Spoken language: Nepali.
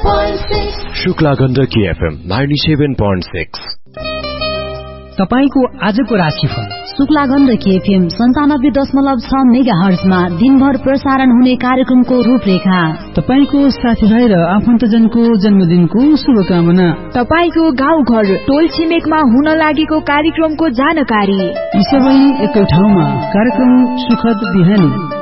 शुक्ला गण्डकी FM 97.6। तपाईको आजको राशिफल। शुक्ला गण्डकी FM 97.6 मेगाहर्जमा दिनभर प्रसारण हुने कार्यक्रमको रूपरेखा। तपाईको साथीभाइ र आफन्तजनको जन्मदिनको शुभकामना। तपाईको गाउँ घर टोल छिमेकमा हुन लागेको कार्यक्रमको जानकारी। यी सबै एकै ठाउँमा कार्यक्रम सुखद बिहानी।